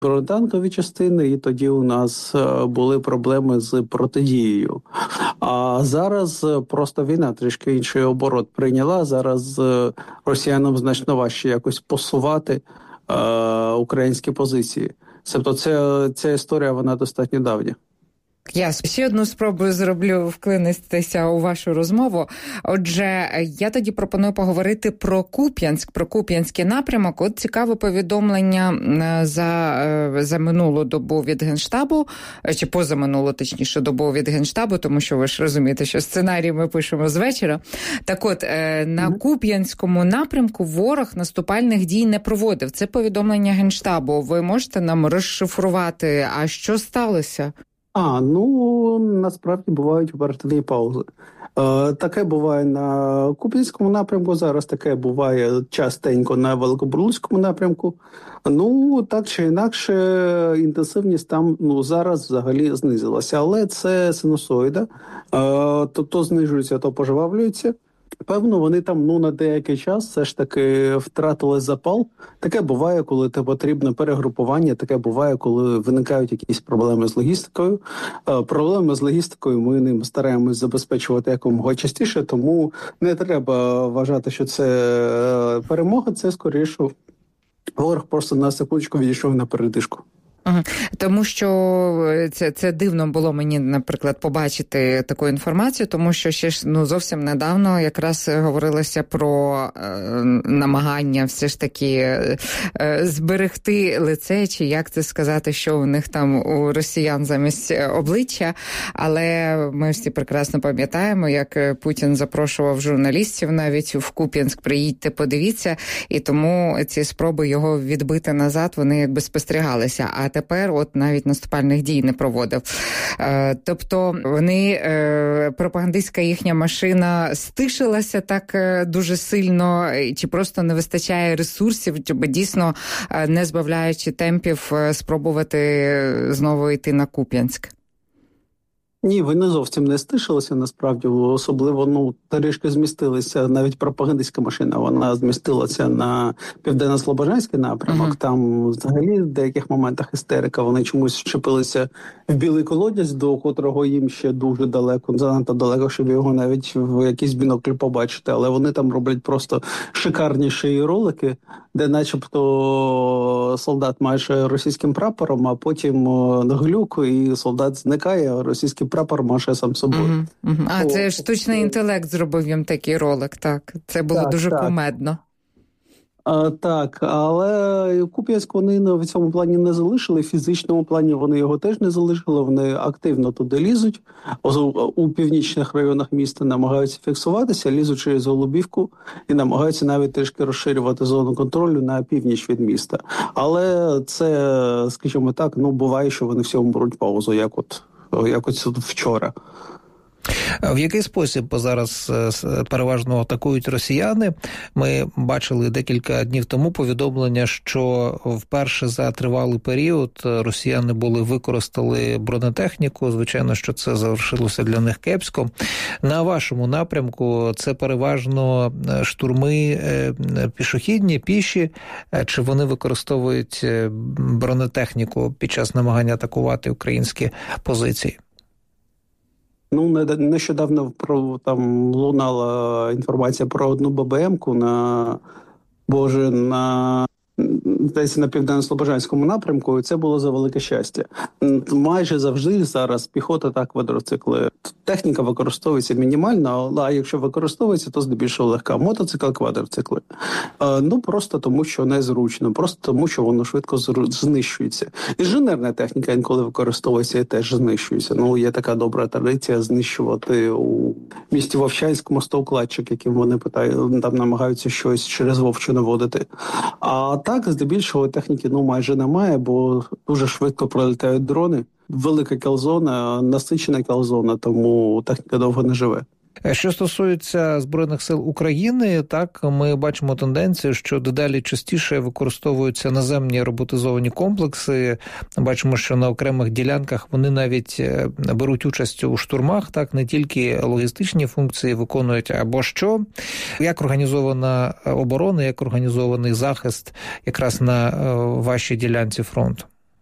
бронетанкові частини, і тоді у нас були проблеми з протидією. А зараз просто війна трішки інший оборот прийняла. Зараз росіянам значно важче якось посувати українські позиції. Тобто ця історія, вона достатньо давня. Я ще одну спробу зроблю вклинитися у вашу розмову. Отже, я тоді пропоную поговорити про Куп'янськ, про Куп'янський напрямок. От цікаве повідомлення за минулу добу від Генштабу, чи позаминулу, точніше, добу від Генштабу, тому що ви ж розумієте, що сценарій ми пишемо з вечора. Так от, на Куп'янському напрямку ворог наступальних дій не проводив. Це повідомлення Генштабу. Ви можете нам розшифрувати, а що сталося? Насправді бувають оперативні паузи. Таке буває на Куп'янському напрямку, зараз таке буває частенько на Великобурлуцькому напрямку. Так чи інакше, інтенсивність там зараз взагалі знизилася. Але це синусоїда, то знижується, то пожвавлюється. Певно, вони там на деякий час все ж таки втратили запал. Таке буває, коли потрібне перегрупування, таке буває, коли виникають якісь проблеми з логістикою. Проблеми з логістикою ми ним стараємось забезпечувати якомога частіше, тому не треба вважати, що це перемога, це скоріше ворог просто на секундочку відійшов на передишку. Тому що це дивно було мені, наприклад, побачити таку інформацію, тому що ще ж зовсім недавно якраз говорилося про намагання все ж таки зберегти лице, чи як це сказати, що у них там у росіян замість обличчя, але ми всі прекрасно пам'ятаємо, як Путін запрошував журналістів навіть в Куп'янськ, приїдьте, подивіться, і тому ці спроби його відбити назад, вони якби спостерігалися. А тепер от навіть наступальних дій не проводив. Тобто вони, пропагандистська їхня машина стишилася так дуже сильно, чи просто не вистачає ресурсів, щоб дійсно, не збавляючи темпів, спробувати знову йти на Куп'янськ? Ні, ви не зовсім не стишилися, насправді, особливо, трішки змістилися, навіть пропагандистська машина, вона змістилася на Південно-Слобожанський напрямок, там взагалі в деяких моментах істерика, вони чомусь вчепилися в білий колодязь, до котрого їм ще дуже далеко, занадто далеко, щоб його навіть в якийсь бінокль побачити, але вони там роблять просто шикарніші ролики, де начебто солдат майже російським прапором, а потім глюк, і солдат зникає, російський прапор маше сам собою. Це штучний інтелект зробив їм такий ролик, так. Це було дуже кумедно. Так, але Куп'янськ вони в цьому плані не залишили, в фізичному плані вони його теж не залишили, вони активно туди лізуть, у північних районах міста намагаються фіксуватися, лізуть через Голубівку і намагаються навіть трішки розширювати зону контролю на північ від міста. Але це, скажімо так, буває, що вони в цьому беруть паузу, як от вчора. В який спосіб зараз переважно атакують росіяни? Ми бачили декілька днів тому повідомлення, що вперше за тривалий період росіяни використали бронетехніку. Звичайно, що це завершилося для них кепсько. На вашому напрямку це переважно штурми пішохідні, піші, чи вони використовують бронетехніку під час намагання атакувати українські позиції? Нещодавно лунала інформація про одну ББМ-ку десь на Південно-Слобожанському напрямку, і це було за велике щастя. Майже завжди зараз піхота та квадроцикли. Техніка використовується мінімально, а якщо використовується, то здебільшого легка. Мотоцикл, квадроцикли. Просто тому, що незручно, просто тому, що воно швидко знищується. Інженерна техніка інколи використовується і теж знищується. Є така добра традиція знищувати у місті Вовчанськ мостоукладчик, яким вони там намагаються щось через Вовчу наводити. А так, здебільшого техніки майже немає, бо дуже швидко пролітають дрони. Велика кілзона, насичена кілзона, тому техніка довго не живе. Що стосується Збройних сил України, так, ми бачимо тенденцію, що дедалі частіше використовуються наземні роботизовані комплекси. Бачимо, що на окремих ділянках вони навіть беруть участь у штурмах, так, не тільки логістичні функції виконують, або що. Як організована оборона, як організований захист якраз на вашій ділянці фронту?